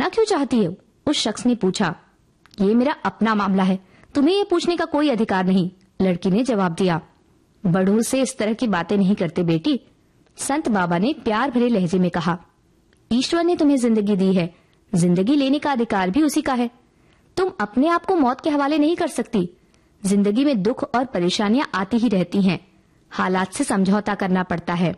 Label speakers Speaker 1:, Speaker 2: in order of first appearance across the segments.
Speaker 1: जानना क्यों चाहती हो? उस शख्स ने पूछा। ये मेरा अपना मामला है, तुम्हें ये पूछने का कोई अधिकार नहीं, लड़की ने जवाब दिया। बड़ों से इस तरह की बातें नहीं करते बेटी, संत बाबा ने प्यार भरे लहजे में कहा। ईश्वर ने तुम्हें जिंदगी दी है, जिंदगी लेने का अधिकार भी उसी का है। तुम अपने आप को मौत के हवाले नहीं कर सकती। जिंदगी में दुख और परेशानियां आती ही रहती हैं, हालात से समझौता करना पड़ता है।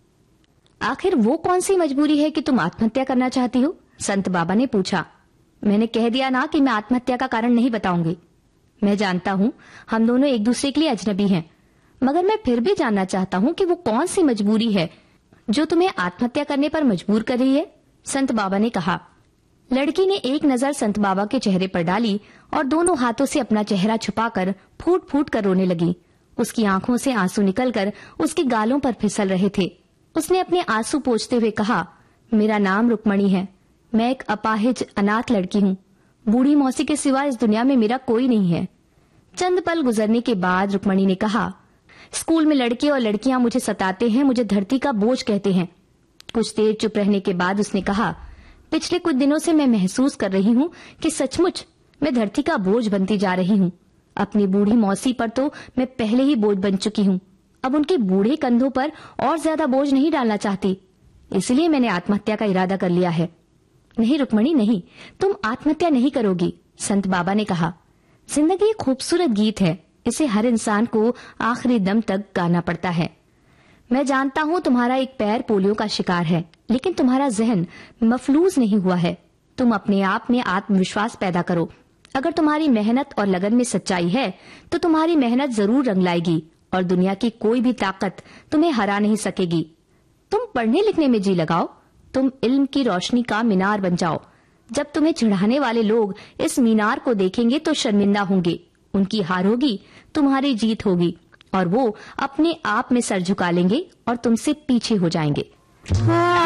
Speaker 1: आखिर वो कौन सी मजबूरी है कि तुम आत्महत्या करना चाहती हो? संत बाबा ने पूछा। मैंने कह दिया ना कि मैं आत्महत्या का कारण नहीं बताऊंगी। मैं जानता हूँ हम दोनों एक दूसरे के लिए अजनबी हैं, मगर मैं फिर भी जानना चाहता हूँ कि वो कौन सी मजबूरी है जो तुम्हें आत्महत्या करने पर मजबूर कर रही है, संत बाबा ने कहा। लड़की ने एक नजर संत बाबा के चेहरे पर डाली और दोनों हाथों से अपना चेहरा छुपाकर फूट फूट कर रोने लगी। उसकी आंखों से आंसू निकलकर उसके गालों पर फिसल रहे थे। उसने अपने आंसू पोंछते हुए कहा, मेरा नाम रुक्मणी है, मैं एक अपाहिज अनाथ लड़की हूँ। बूढ़ी मौसी के सिवा इस दुनिया में मेरा कोई नहीं है। चंद पल गुजरने के बाद रुक्मणी ने कहा, स्कूल में लड़के और लड़कियां मुझे सताते हैं, मुझे धरती का बोझ कहते हैं। कुछ देर चुप रहने के बाद उसने कहा, पिछले कुछ दिनों से मैं महसूस कर रही हूँ कि सचमुच मैं धरती का बोझ बनती जा रही हूँ। अपनी बूढ़ी मौसी पर तो मैं पहले ही बोझ बन चुकी हूँ, अब उनके बूढ़े कंधों पर और ज्यादा बोझ नहीं डालना चाहती, इसलिए मैंने आत्महत्या का इरादा कर लिया है। नहीं रुक्मणी नहीं, तुम आत्महत्या नहीं करोगी, संत बाबा ने कहा। जिंदगी एक खूबसूरत गीत है, इसे हर इंसान को आखिरी दम तक गाना पड़ता है। मैं जानता हूँ तुम्हारा एक पैर पोलियो का शिकार है, लेकिन तुम्हारा जहन मफलूज नहीं हुआ है। तुम अपने आप में आत्मविश्वास पैदा करो। अगर तुम्हारी मेहनत और लगन में सच्चाई है तो तुम्हारी मेहनत जरूर रंग लाएगी और दुनिया की कोई भी ताकत तुम्हें हरा नहीं सकेगी। तुम पढ़ने लिखने में जी लगाओ, तुम इल्म की रोशनी का मीनार बन जाओ। जब तुम्हें चिढ़ाने वाले लोग इस मीनार को देखेंगे तो शर्मिंदा होंगे, उनकी हार होगी, तुम्हारी जीत होगी और वो अपने आप में सर झुका लेंगे और तुमसे पीछे हो जाएंगे।